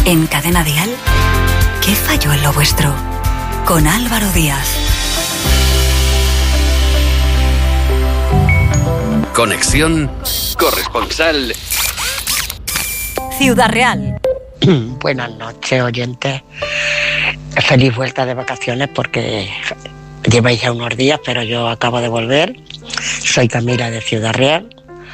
En Cadena Dial, ¿qué falló en lo vuestro? Con Álvaro Díaz. Conexión corresponsal Ciudad Real. Buenas noches, oyentes. Feliz vuelta de vacaciones porque lleváis ya unos días, pero yo acabo de volver. Soy Camila de Ciudad Real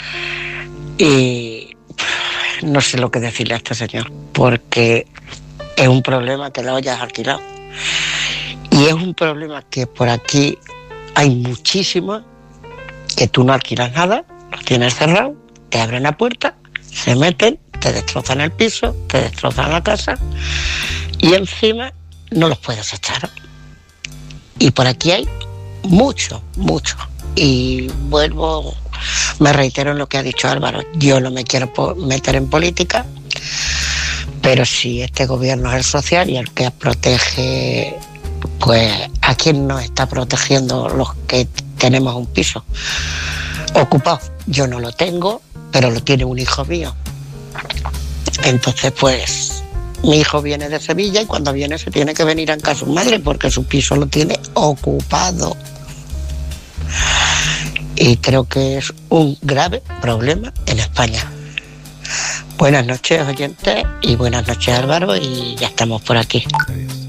y no sé lo que decirle a este señor, porque es un problema que lo hayas alquilado. Y es un problema que por aquí hay muchísimos, que tú no alquilas nada, lo tienes cerrado, te abren la puerta, se meten, te destrozan el piso, te destrozan la casa y encima no los puedes echar. Y por aquí hay mucho. Y me reitero en lo que ha dicho Álvaro, yo no me quiero meter en política, pero si este gobierno es el social y el que protege, pues ¿a quién nos está protegiendo los que tenemos un piso ocupado? Yo no lo tengo, pero lo tiene un hijo mío. Entonces, pues, mi hijo viene de Sevilla y cuando viene se tiene que venir a casa su madre porque su piso lo tiene ocupado. Y creo que es un grave problema en España. Buenas noches, oyentes, y buenas noches, Álvaro, y ya estamos por aquí. Adiós.